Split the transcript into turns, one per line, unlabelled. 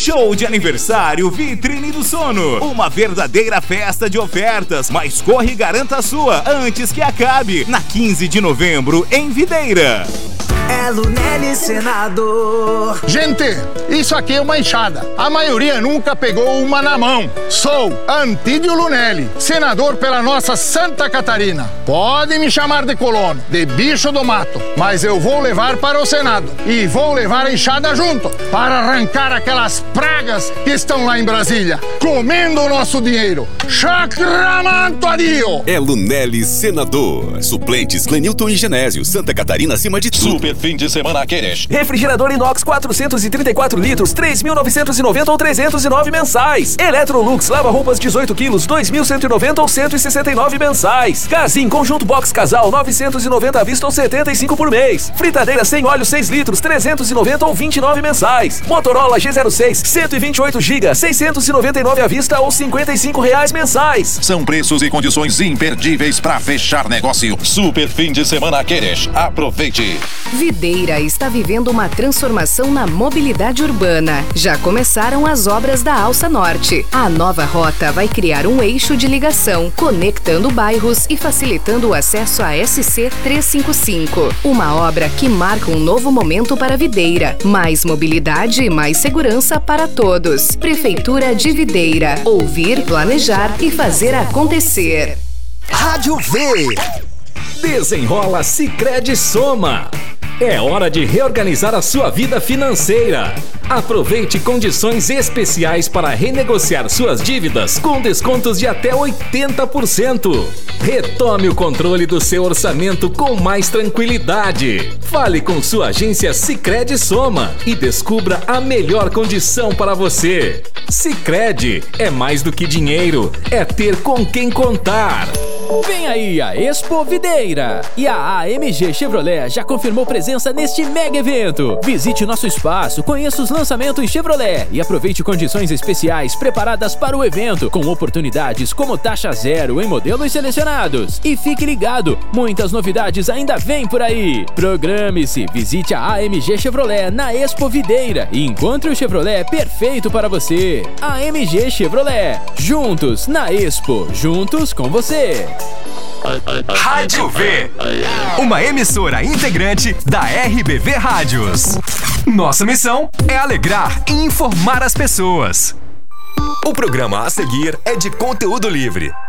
Show de aniversário Vitrine do Sono. Uma verdadeira festa de ofertas, mas corre e garanta a sua antes que acabe. Na 15 de novembro, em Videira.
É Lunelli Senador.
Gente, isso aqui é uma enxada. A maioria nunca pegou uma na mão. Sou Antídio Lunelli, senador pela nossa Santa Catarina. Podem me chamar de colono, de bicho do mato, mas eu vou levar para o Senado. E vou levar a enxada junto, para arrancar aquelas pragas que estão lá em Brasília, comendo o nosso dinheiro. Chacramanto adio!
É Lunelli Senador. Suplentes Clenilton e Genésio. Santa Catarina acima de tudo.
Super fim de semana Queres.
Refrigerador inox 434 litros, 3.990 ou 309 mensais. Electrolux lava-roupas 18 quilos, 2.190 ou 169 mensais. Casim conjunto box casal 990 à vista ou 75 por mês. Fritadeira sem óleo 6 litros, 390 ou 29 mensais. Motorola G06 128 GB, 699 à vista ou R$55 mensais.
São preços e condições imperdíveis para fechar negócio. Super fim de semana Queres. Aproveite.
Videira está vivendo uma transformação na mobilidade urbana. Já começaram as obras da Alça Norte. A nova rota vai criar um eixo de ligação, conectando bairros e facilitando o acesso à SC 355. Uma obra que marca um novo momento para Videira. Mais mobilidade e mais segurança para todos. Prefeitura de Videira. Ouvir, planejar e fazer acontecer.
Rádio V.
Desenrola Sicredi Soma. É hora de reorganizar a sua vida financeira. Aproveite condições especiais para renegociar suas dívidas com descontos de até 80%. Retome o controle do seu orçamento com mais tranquilidade. Fale com sua agência Sicredi Soma e descubra a melhor condição para você. Sicredi é mais do que dinheiro, é ter com quem contar.
Vem aí a Expo Videira e a AMG Chevrolet já confirmou presença neste mega evento. Visite nosso espaço, conheça os lançamentos Chevrolet e aproveite condições especiais preparadas para o evento, com oportunidades como taxa zero em modelos selecionados. E fique ligado, muitas novidades ainda vêm por aí. Programe-se, visite a AMG Chevrolet na Expo Videira e encontre o Chevrolet perfeito para você. AMG Chevrolet, juntos na Expo, juntos com você.
Rádio V, uma emissora integrante da RBV Rádios. Nossa missão é alegrar e informar as pessoas. O programa a seguir é de conteúdo livre.